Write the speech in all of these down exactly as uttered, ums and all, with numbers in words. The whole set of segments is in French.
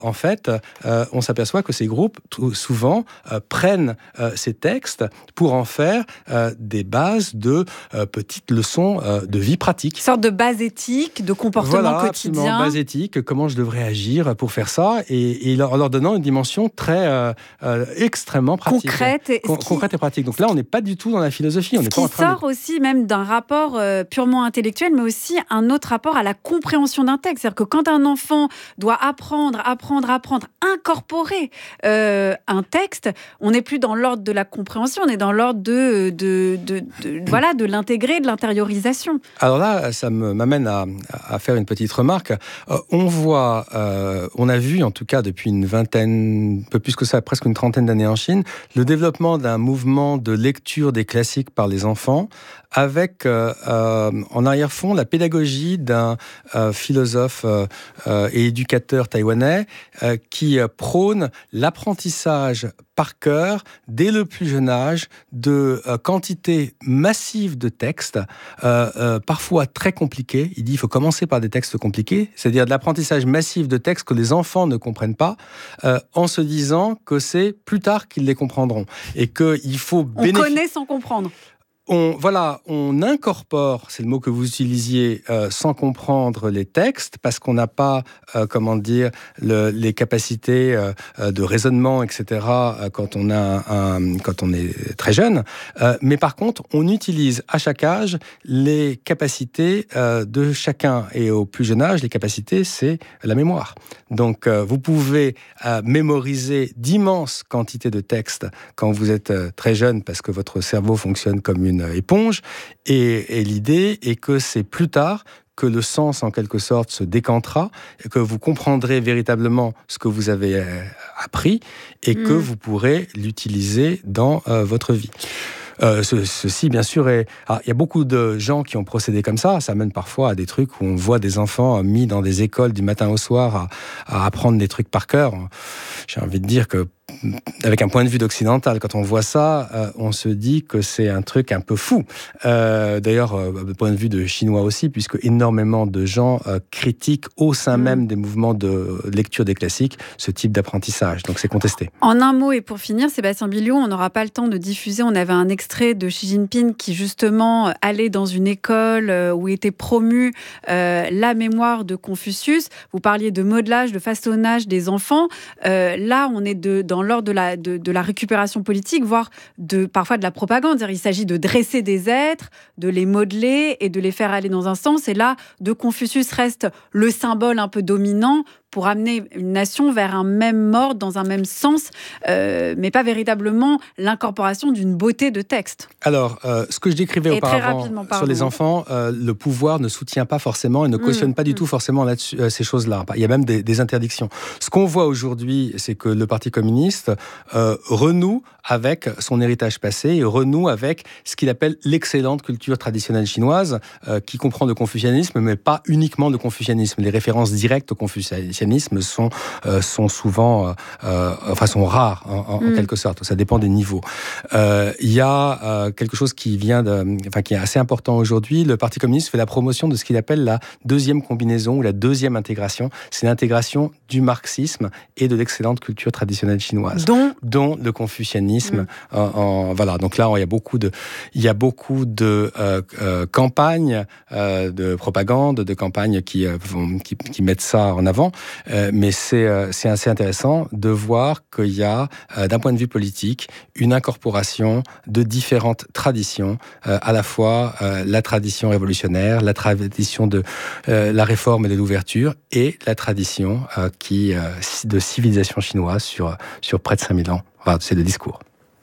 en fait, euh, on s'aperçoit que ces groupes, tout souvent, euh, prennent euh, ces textes pour en faire euh, des bases de euh, petites leçons euh, de vie pratique. Une sorte de base éthique, de comportement voilà, quotidien. Voilà, base éthique, comment je devrais agir pour faire ça, et, et leur, leur donnant une dimension très euh, euh, extrêmement pratique. Concrète et, Con, qui, concrète et pratique. Donc là, on n'est pas du tout dans la philosophie. On ce n'est qui pas en train sort de... aussi même d'un rapport euh, purement intellectuel, mais aussi un autre rapport à la compréhension d'un texte. C'est-à-dire que quand un enfant doit apprendre, apprendre, apprendre, incorporer euh, un texte, on n'est plus dans l'ordre de la compréhension, on est dans l'ordre de, de, de, de, de, voilà, de l'intégrer, de l'intériorisation. Alors là, ça me, m'amène à, à faire une petite remarque. Euh, on voit, euh, on a vu en tout cas depuis une vingtaine, un peu plus que ça, presque une trentaine d'années en Chine, le développement d'un mouvement de lecture des classiques par les enfants, avec euh, euh, en arrière-fond la pédagogie d'un euh, philosophe euh, euh, et éducateur taïwanais euh, qui euh, prône l'apprentissage par cœur, dès le plus jeune âge, de euh, quantités massives de textes, euh, euh, parfois très compliqués. Il dit qu'il faut commencer par des textes compliqués, c'est-à-dire de l'apprentissage massif de textes que les enfants ne comprennent pas, euh, en se disant que c'est plus tard qu'ils les comprendront. Et qu'il faut On bénéfic... connaît sans comprendre. On, voilà, on incorpore, c'est le mot que vous utilisiez, euh, sans comprendre les textes, parce qu'on n'a pas, euh, comment dire, le, les capacités euh, de raisonnement, et cetera, euh, quand on a un, quand on est très jeune. Euh, mais par contre, on utilise à chaque âge les capacités euh, de chacun. Et au plus jeune âge, les capacités, c'est la mémoire. Donc, euh, vous pouvez euh, mémoriser d'immenses quantités de textes quand vous êtes euh, très jeune, parce que votre cerveau fonctionne comme une éponge, et, et l'idée est que c'est plus tard que le sens, en quelque sorte, se décantera, et que vous comprendrez véritablement ce que vous avez euh, appris, et mmh. que vous pourrez l'utiliser dans euh, votre vie. Euh, ce, ceci, bien sûr, est... Alors, il y a beaucoup de gens qui ont procédé comme ça. Ça mène parfois à des trucs où on voit des enfants mis dans des écoles du matin au soir à, à apprendre des trucs par cœur. J'ai envie de dire que, avec un point de vue d'occidental, quand on voit ça, euh, on se dit que c'est un truc un peu fou. Euh, d'ailleurs, euh, du point de vue de chinois aussi, puisque énormément de gens euh, critiquent au sein mmh. même des mouvements de lecture des classiques ce type d'apprentissage. Donc c'est contesté. En un mot, et pour finir, Sébastien Billiot, on n'aura pas le temps de diffuser. On avait un extrait de Xi Jinping qui justement allait dans une école où était promue euh, la mémoire de Confucius. Vous parliez de modelage, de façonnage des enfants. Euh, là, on est de, dans l'ordre de la, de, de la récupération politique, voire de, parfois de la propagande. C'est-à-dire, il s'agit de dresser des êtres, de les modeler et de les faire aller dans un sens. Et là, de Confucius reste le symbole un peu dominant pour amener une nation vers un même ordre, dans un même sens, euh, mais pas véritablement l'incorporation d'une beauté de texte. Alors, euh, ce que je décrivais et auparavant sur les enfants, euh, le pouvoir ne soutient pas forcément et ne cautionne mmh, pas du mmh. tout forcément là-dessus, euh, ces choses-là. Il y a même des, des interdictions. Ce qu'on voit aujourd'hui, c'est que le Parti communiste euh, renoue avec son héritage passé et renoue avec ce qu'il appelle l'excellente culture traditionnelle chinoise, euh, qui comprend le confucianisme, mais pas uniquement le confucianisme. Les références directes au confucianisme sont, euh, sont souvent, euh, enfin sont rares en, en, mm. en quelque sorte. Ça dépend des niveaux. Euh, il y a euh, quelque chose qui vient, de, enfin qui est assez important aujourd'hui. Le Parti communiste fait la promotion de ce qu'il appelle la deuxième combinaison ou la deuxième intégration. C'est l'intégration du marxisme et de l'excellente culture traditionnelle chinoise, dont, dont le confucianisme. Mm. En, en, voilà. Donc là, il y a beaucoup de, il y a beaucoup de euh, euh, campagnes euh, de propagande, de campagnes qui, euh, vont, qui, qui mettent ça en avant. Euh, mais c'est, euh, c'est assez intéressant de voir qu'il y a, euh, d'un point de vue politique, une incorporation de différentes traditions, euh, à la fois euh, la tradition révolutionnaire, la tradition de euh, la réforme et de l'ouverture, et la tradition euh, qui, euh, de civilisation chinoise sur, sur près de cinq mille ans. Voilà, c'est le discours.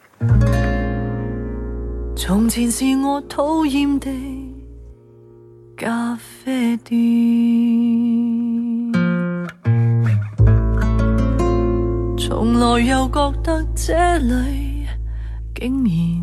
從前是我討厭的咖啡店，從來又覺得這裡竟然